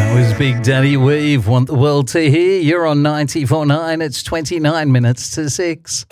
Was Big Daddy Weave, Want the World to Hear. You're on 94.9. It's 29 minutes to 6.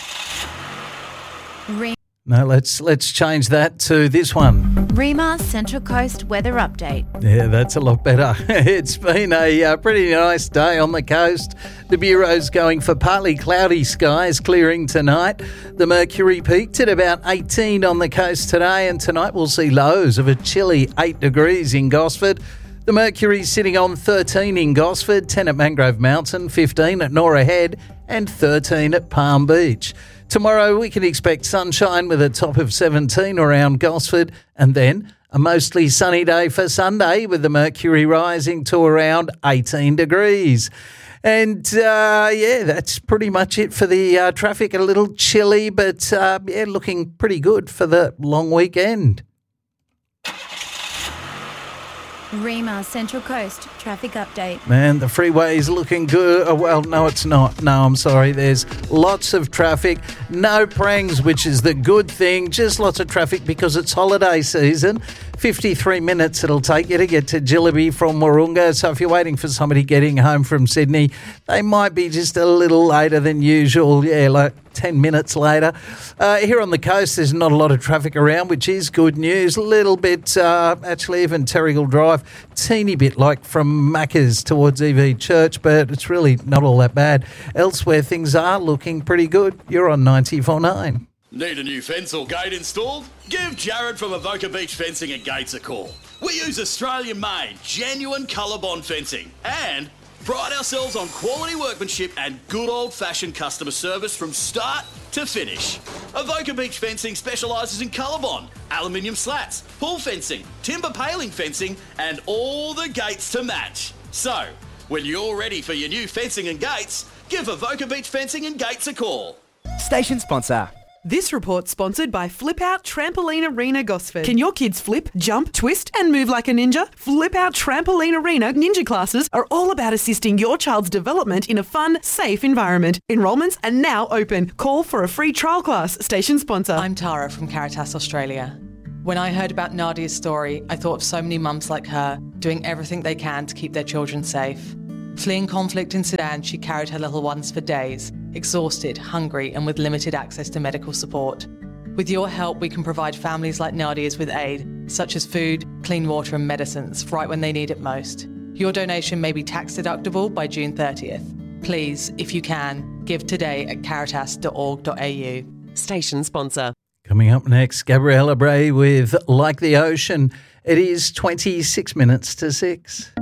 No, let's change that to this one. Rima Central Coast weather update. Yeah, that's a lot better. It's been a pretty nice day on the coast. The Bureau's going for partly cloudy skies clearing tonight. The mercury peaked at about 18 on the coast today, and tonight we'll see lows of a chilly 8 degrees in Gosford. The mercury's sitting on 13 in Gosford, 10 at Mangrove Mountain, 15 at Norah Head and 13 at Palm Beach. Tomorrow we can expect sunshine with a top of 17 around Gosford, and then a mostly sunny day for Sunday with the mercury rising to around 18 degrees. And that's pretty much it for the traffic. A little chilly, but looking pretty good for the long weekend. Rima Central Coast traffic update. Man, the freeway's looking good. Oh, well, no, it's not. No, I'm sorry. There's lots of traffic. No prangs, which is the good thing. Just lots of traffic because it's holiday season. 53 minutes it'll take you to get to Jillaby from Wahroonga. So if you're waiting for somebody getting home from Sydney, they might be just a little later than usual. Yeah, like 10 minutes later. Here on the coast, there's not a lot of traffic around, which is good news. A little bit, actually, even Terrigal Drive, teeny bit like from Macca's towards EV Church, but it's really not all that bad. Elsewhere, things are looking pretty good. You're on 94.9. Need a new fence or gate installed? Give Jared from Avoca Beach Fencing and Gates a call. We use Australian-made, genuine ColourBond fencing and pride ourselves on quality workmanship and good old-fashioned customer service from start to finish. Avoca Beach Fencing specialises in ColourBond, aluminium slats, pool fencing, timber paling fencing and all the gates to match. So, when you're ready for your new fencing and gates, give Avoca Beach Fencing and Gates a call. Station sponsor. This report's sponsored by Flip Out Trampoline Arena Gosford. Can your kids flip, jump, twist and move like a ninja? Flip Out Trampoline Arena ninja classes are all about assisting your child's development in a fun, safe environment. Enrolments are now open. Call for a free trial class. Station sponsor. I'm Tara from Caritas Australia. When I heard about Nadia's story, I thought of so many mums like her doing everything they can to keep their children safe. Fleeing conflict in Sudan, she carried her little ones for days, exhausted, hungry and with limited access to medical support. With your help, we can provide families like Nadia's with aid, such as food, clean water and medicines, right when they need it most. Your donation may be tax deductible by June 30th. Please, if you can, give today at caritas.org.au. Station sponsor. Coming up next, Gabriella Bray with Like the Ocean. It is 26 minutes to 6.